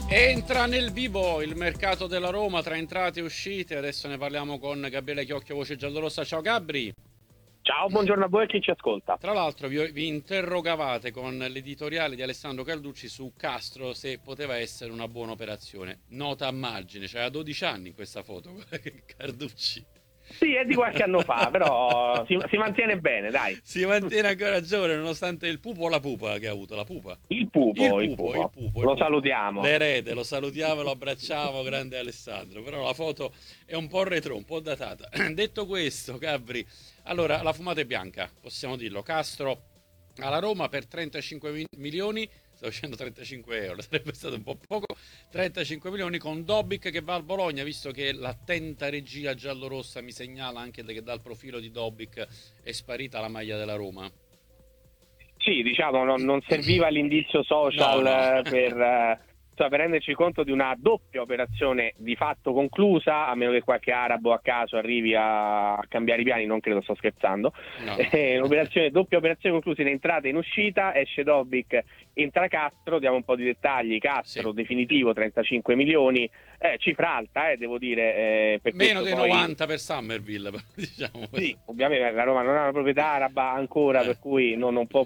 Entra nel vivo il mercato della Roma tra entrate e uscite. Adesso ne parliamo con Gabriele Chiocchio, voce giallorossa. Ciao Gabri. Ciao, buongiorno a voi e chi ci ascolta. Tra l'altro vi interrogavate con l'editoriale di Alessandro Calducci su Castro se poteva essere una buona operazione. Nota a margine, c'era 12 anni in questa foto Carducci. Sì, è di qualche anno fa, però si mantiene bene, dai. Si mantiene ancora giovane nonostante il pupo o la pupa che ha avuto, la pupa. Il pupo. Lo salutiamo. L'erede, lo salutiamo, lo abbracciamo, grande Alessandro. Però la foto è un po' retro, un po' datata. Detto questo, Gabri, allora la fumata è bianca, possiamo dirlo. Castro alla Roma per 35 milioni, stavo dicendo 35 euro, sarebbe stato un po' poco, 35 milioni con Dobbik che va al Bologna, visto che l'attenta regia giallorossa mi segnala anche che dal profilo di Dobbik è sparita la maglia della Roma. Sì, diciamo, non serviva l'indizio social No. per renderci conto di una doppia operazione di fatto conclusa, a meno che qualche arabo a caso arrivi a cambiare i piani, non credo, sto scherzando. No. Doppia operazione conclusa in entrata e in uscita, esce Dobbik, entra Castro, diamo un po' di dettagli. Castro, Sì. Definitivo, 35 milioni, cifra alta, devo dire. Per Meno dei poi... 90 per Summerville, diciamo. Sì, ovviamente la Roma non ha una proprietà araba ancora, per cui non può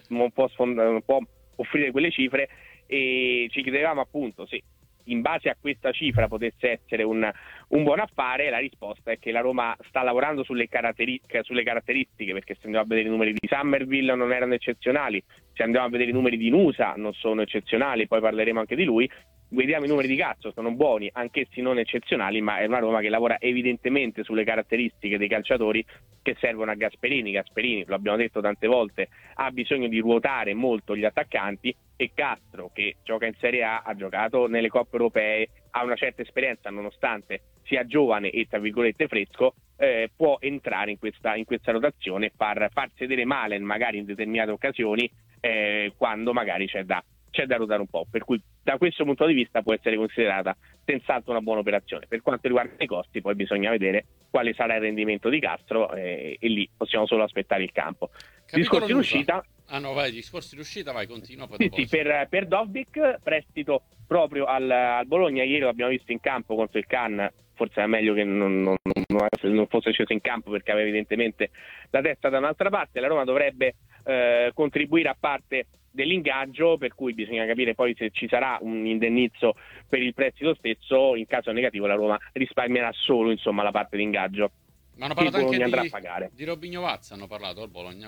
offrire quelle cifre, e ci chiedevamo appunto se in base a questa cifra potesse essere un buon affare. La risposta è che la Roma sta lavorando sulle caratteristiche, perché se andiamo a vedere i numeri di Summerville non erano eccezionali, se andiamo a vedere i numeri di Nusa non sono eccezionali, poi parleremo anche di lui. Vediamo i numeri di Cazzo, sono buoni, anch'essi non eccezionali, ma è una Roma che lavora evidentemente sulle caratteristiche dei calciatori che servono a Gasperini. Gasperini, lo abbiamo detto tante volte, ha bisogno di ruotare molto gli attaccanti, e Castro, che gioca in Serie A, ha giocato nelle coppe europee, ha una certa esperienza nonostante sia giovane e tra virgolette fresco, può entrare in questa rotazione e far sedere Malen magari in determinate occasioni, quando magari c'è da ruotare un po', per cui da questo punto di vista può essere considerata senz'altro una buona operazione. Per quanto riguarda i costi, poi bisogna vedere quale sarà il rendimento di Castro, e lì possiamo solo aspettare il campo. Discorsi in uscita. Ah no, vai, discorsi in uscita, vai, continua. Poi Sì, per Dobbik, prestito proprio al Bologna. Ieri l'abbiamo visto in campo contro il Cannes, forse era meglio che non fosse sceso in campo, perché aveva evidentemente la testa da un'altra parte. La Roma dovrebbe contribuire a parte dell'ingaggio, per cui bisogna capire poi se ci sarà un indennizzo per il prestito stesso. In caso negativo la Roma risparmierà solo, insomma, la parte di ingaggio. Ma hanno parlato anche andrà a pagare. di Robinho Vazza, hanno parlato col Bologna?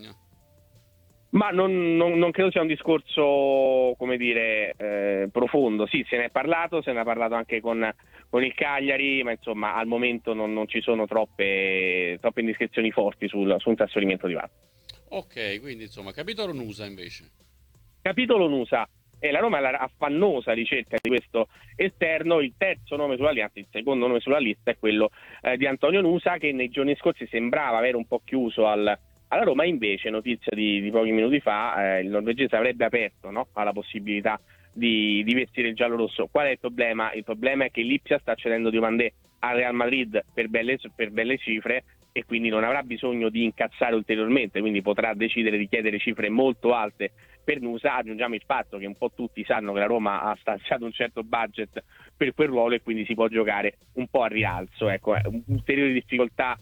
Ma non credo sia un discorso, come dire, profondo. Sì, se ne è parlato anche con il Cagliari, ma insomma al momento non ci sono troppe indiscrezioni forti sul trasferimento di Vazza. Ok, quindi insomma, capitolo Nusa invece. Capitolo Nusa. La Roma è affannosa ricerca di questo esterno. Il terzo nome sulla lista, il secondo nome sulla lista è quello di Antonio Nusa, che nei giorni scorsi sembrava avere un po' chiuso alla Roma. Invece, notizia di pochi minuti fa, il norvegese avrebbe aperto, no, alla possibilità di vestire il giallo-rosso. Qual è il problema? Il problema è che l'Ipsia sta cedendo Diomandé al Real Madrid per belle cifre, e quindi non avrà bisogno di incassare ulteriormente, quindi potrà decidere di chiedere cifre molto alte per Nusa. Aggiungiamo il fatto che un po' tutti sanno che la Roma ha stanziato un certo budget per quel ruolo, e quindi si può giocare un po' a rialzo. Ecco, ulteriori difficoltà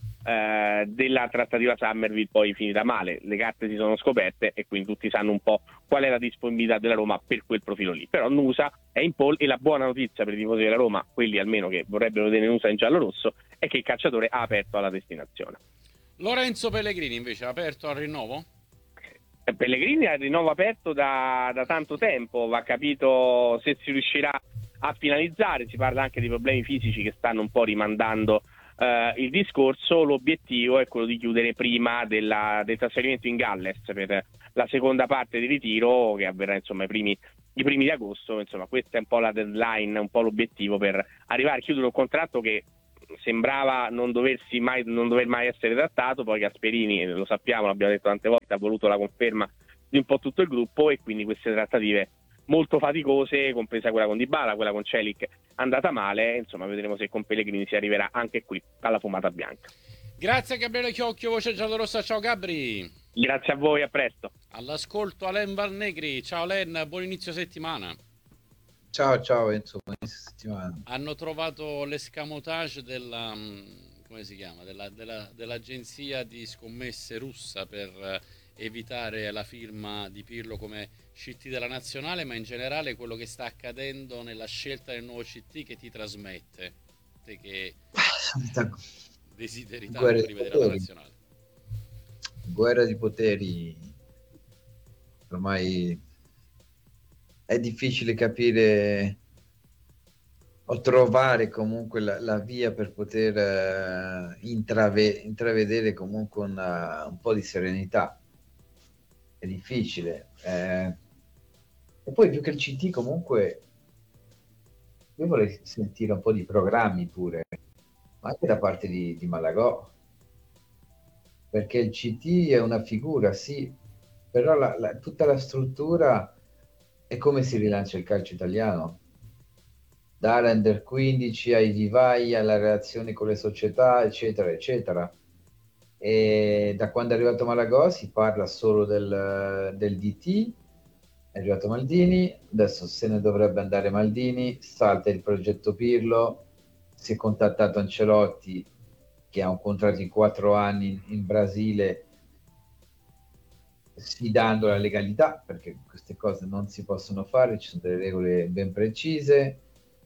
della trattativa Summerville, poi finita male, le carte si sono scoperte e quindi tutti sanno un po' qual è la disponibilità della Roma per quel profilo lì. Però Nusa è in pole, e la buona notizia per i tifosi della Roma, quelli almeno che vorrebbero vedere Nusa in giallo-rosso, è che il calciatore ha aperto alla destinazione. Lorenzo Pellegrini invece ha aperto al rinnovo? Pellegrini ha il rinnovo aperto da tanto tempo, va capito se si riuscirà a finalizzare. Si parla anche di problemi fisici che stanno un po' rimandando il discorso. L'obiettivo è quello di chiudere prima del trasferimento in Galles per la seconda parte di ritiro, che avverrà insomma i primi di agosto. Insomma, questa è un po' la deadline, un po' l'obiettivo per arrivare a chiudere un contratto che sembrava non dover mai essere trattato. Poi Gasperini, lo sappiamo, l'abbiamo detto tante volte, ha voluto la conferma di un po' tutto il gruppo, e quindi queste trattative molto faticose, compresa quella con Dybala, quella con Celik andata male. Insomma, vedremo se con Pellegrini si arriverà anche qui alla fumata bianca. Grazie a Gabriele Chiocchio, voce giallorossa. Ciao Gabri. Grazie a voi, a presto. All'ascolto Alen Valnegri. Ciao Alen, buon inizio settimana. Ciao, ciao Enzo, buonissima settimana. Hanno trovato l'escamotage della, come si chiama? Dell'agenzia di scommesse russa per evitare la firma di Pirlo come CT della nazionale, ma in generale quello che sta accadendo nella scelta del nuovo CT che ti trasmette, te che Solita desideri guerra tanto di rivedere la poteri, nazionale. guerra di poteri, ormai è difficile capire o trovare comunque la via per poter intravedere comunque un po' di serenità. È difficile. E poi più che il CT comunque io vorrei sentire un po' di programmi pure, ma anche da parte di Malagò, perché il CT è una figura, sì, però tutta la struttura è come si rilancia il calcio italiano, dall'Under 15 ai vivai, alla relazione con le società, eccetera, eccetera. E da quando è arrivato Malagò si parla solo del DT, è arrivato Maldini, adesso se ne dovrebbe andare Maldini, salta il progetto Pirlo, si è contattato Ancelotti che ha un contratto di 4 anni in Brasile, sfidando la legalità, perché queste cose non si possono fare, ci sono delle regole ben precise.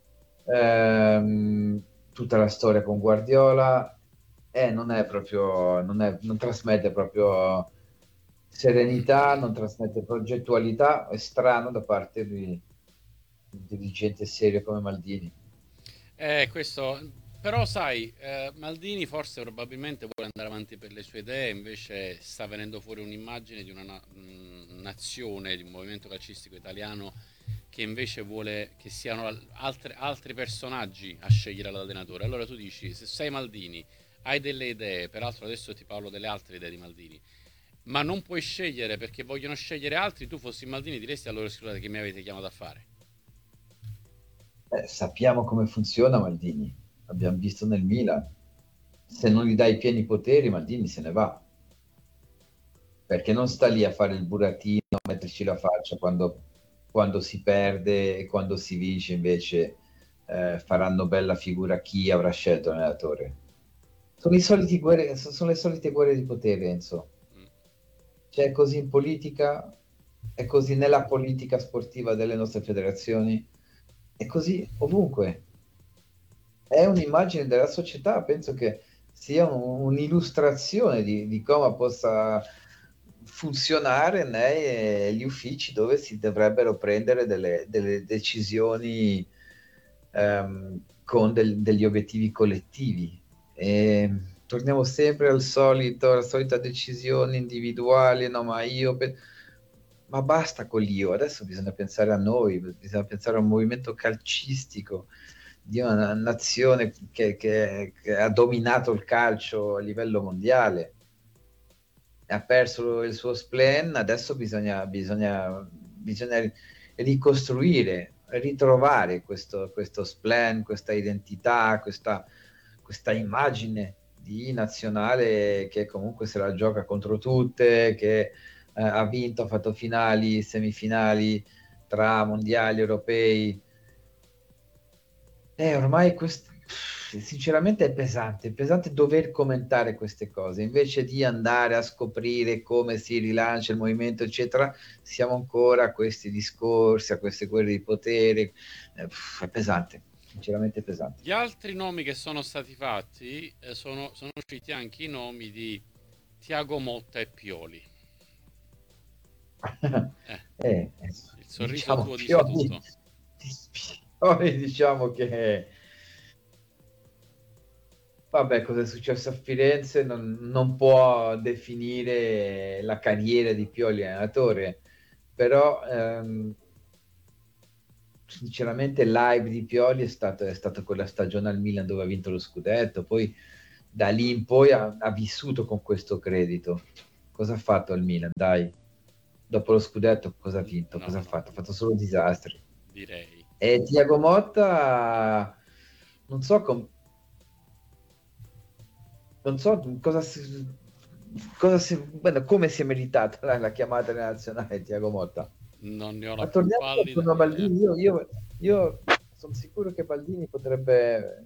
Tutta la storia con Guardiola non è proprio, non trasmette proprio serenità, non trasmette progettualità, è strano da parte di un dirigente serio come Maldini. Questo, però sai, Maldini forse probabilmente vuole andare avanti per le sue idee, invece sta venendo fuori un'immagine di una nazione, di un movimento calcistico italiano che invece vuole che siano altri personaggi a scegliere l'allenatore. Allora tu dici, se sei Maldini, hai delle idee, peraltro adesso ti parlo delle altre idee di Maldini, ma non puoi scegliere perché vogliono scegliere altri, tu fossi Maldini diresti allora scusate che mi avete chiamato a fare. Sappiamo come funziona Maldini, abbiamo visto nel Milan. Se non gli dai pieni poteri, Maldini se ne va, perché non sta lì a fare il burattino, a metterci la faccia quando si perde e quando si vince invece faranno bella figura chi avrà scelto l'allenatore. Sono le solite guerre di potere, Enzo. Mm. Cioè, è così in politica, è così nella politica sportiva delle nostre federazioni, è così ovunque. È un'immagine della società, penso che sia un'illustrazione di come possa funzionare negli uffici dove si dovrebbero prendere delle decisioni con degli obiettivi collettivi. E torniamo sempre alla solita decisione individuale, no, ma ma basta con l'io, adesso bisogna pensare a noi, bisogna pensare a un movimento calcistico di una nazione che ha dominato il calcio a livello mondiale, ha perso il suo spleen, adesso bisogna ricostruire, ritrovare questo spleen, questa identità, questa immagine di nazionale che comunque se la gioca contro tutte, che ha vinto, ha fatto finali, semifinali tra mondiali europei. Ormai sinceramente è pesante dover commentare queste cose, invece di andare a scoprire come si rilancia il movimento, eccetera, siamo ancora a questi discorsi, a queste guerre di potere. È pesante, sinceramente pesante. Gli altri nomi che sono stati fatti sono usciti anche i nomi di Tiago Motta e Pioli. Eh, Eh, il sorriso diciamo tuo dice Pioli, tutto. Pioli, diciamo che vabbè, cosa è successo a Firenze non può definire la carriera di Pioli allenatore, però sinceramente il live di Pioli è stato quella stagione al Milan dove ha vinto lo scudetto, poi da lì in poi ha vissuto con questo credito. Cosa ha fatto al Milan? Dai, dopo lo scudetto cosa ha vinto? No, Cosa ha no, fatto? Ha fatto solo disastri. direi. E Tiago Motta, non so, non so bueno, come si è meritata la chiamata nella nazionale Tiago Motta. Non ne ho la Ma più torniamo pallida a idea. Maldini. Io sono sicuro che Maldini potrebbe,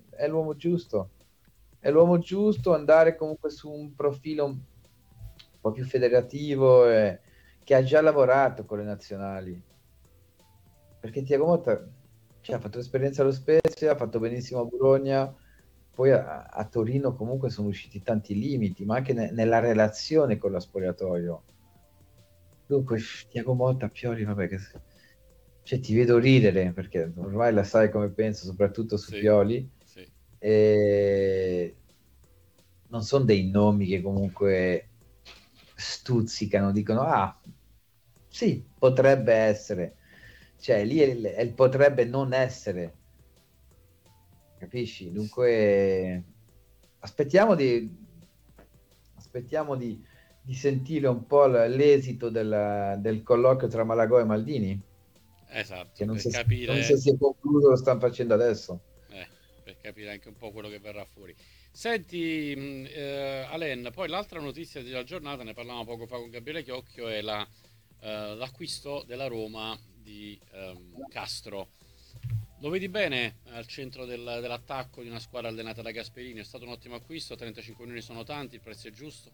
è l'uomo giusto, andare comunque su un profilo un po' più federativo, che ha già lavorato con le nazionali. Perché Thiago Motta, cioè, ha fatto esperienza allo Spezia, ha fatto benissimo a Bologna, poi a Torino comunque sono usciti tanti limiti, ma anche nella relazione con lo spogliatoio. Dunque, Thiago Motta, Pioli, vabbè, cioè, ti vedo ridere, perché ormai la sai come penso, soprattutto su Sì, Pioli, sì. e non sono dei nomi che comunque stuzzicano, dicono, ah, sì, potrebbe essere. Cioè, lì è il potrebbe non essere, capisci? Dunque, aspettiamo di, aspettiamo di sentire un po' l'esito del colloquio tra Malagò e Maldini, che Esatto, non so se è concluso, lo stanno facendo adesso. per capire anche un po' quello che verrà fuori. Senti, Alen, poi l'altra notizia della giornata, ne parlavamo poco fa con Gabriele Chiocchio, è l'acquisto della Roma di Castro. Lo vedi bene al centro dell'attacco di una squadra allenata da Gasperini? È stato un ottimo acquisto, 35 milioni sono tanti, il prezzo è giusto?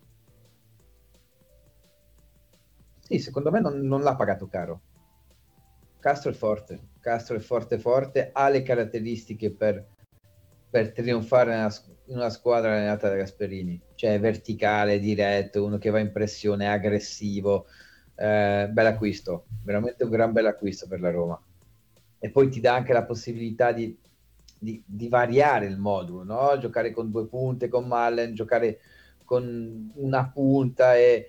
Sì, secondo me non l'ha pagato caro. Castro è forte forte, ha le caratteristiche per trionfare in una squadra allenata da Gasperini, cioè verticale, diretto, uno che va in pressione, aggressivo, bel acquisto, veramente un gran bel acquisto per la Roma. E poi ti dà anche la possibilità di variare il modulo, no? Giocare con due punte, con Mallen, giocare con una punta e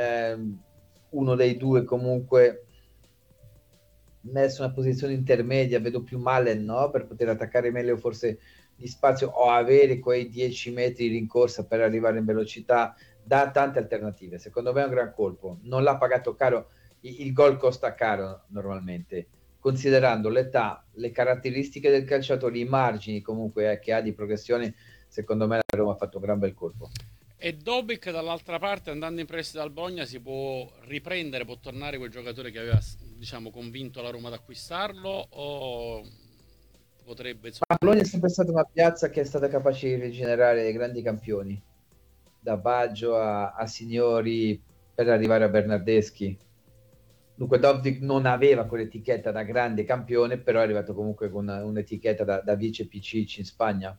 uno dei due comunque messo in una posizione intermedia, vedo più Mallen, no? Per poter attaccare meglio forse di spazio o avere quei 10 metri di rincorsa per arrivare in velocità, dà tante alternative. Secondo me è un gran colpo. Non l'ha pagato caro, il gol costa caro normalmente, considerando l'età, le caratteristiche del calciatore, i margini comunque che ha di progressione. Secondo me la Roma ha fatto un gran bel colpo. E Dobic dall'altra parte, andando in prestito al Bologna, si può riprendere, può tornare quel giocatore che aveva, diciamo, convinto la Roma ad acquistarlo, o potrebbe, Ma insomma, Bologna è sempre stata una piazza che è stata capace di rigenerare grandi campioni, da Baggio a Signori per arrivare a Bernardeschi. Dunque Dovdik non aveva quell'etichetta da grande campione, però è arrivato comunque con un'etichetta da vice PCC in Spagna.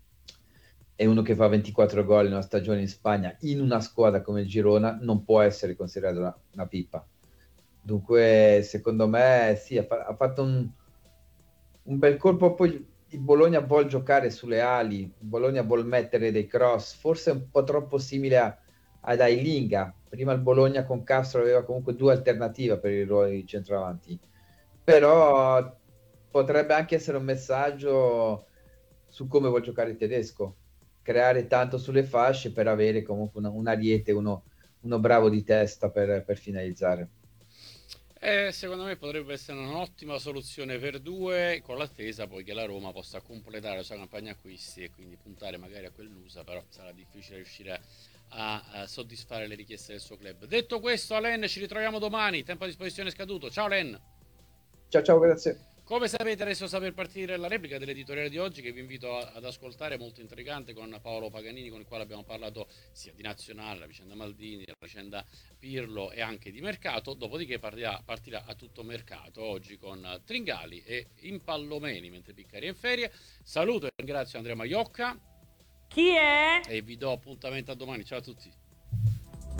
È uno che fa 24 gol in una stagione in Spagna in una squadra come il Girona, non può essere considerato una pippa. Dunque, secondo me, sì, ha fatto un bel colpo. Poi il Bologna vuol giocare sulle ali, il Bologna vuol mettere dei cross, forse un po' troppo simile ad Ailinga. Prima il Bologna con Castro aveva comunque due alternative per il ruolo di centravanti, però potrebbe anche essere un messaggio su come vuol giocare il tedesco, creare tanto sulle fasce per avere comunque un ariete, uno bravo di testa per finalizzare. secondo me potrebbe essere un'ottima soluzione per due, con l'attesa poi che la Roma possa completare la sua campagna acquisti e quindi puntare magari a quell'usa, però sarà difficile riuscire a soddisfare le richieste del suo club. Detto questo, Alen, ci ritroviamo domani, tempo a disposizione scaduto. Ciao Len! Ciao ciao, grazie. Come sapete, adesso sta per partire la replica dell'editoriale di oggi, che vi invito ad ascoltare, molto intrigante, con Paolo Paganini, con il quale abbiamo parlato sia di nazionale, la vicenda Maldini, la vicenda Pirlo e anche di mercato. Dopodiché partirà a tutto mercato oggi con Tringali e Impallomeni, mentre Piccari è in ferie. Saluto e ringrazio Andrea Maiocca. Chi è? E vi do appuntamento a domani. Ciao a tutti.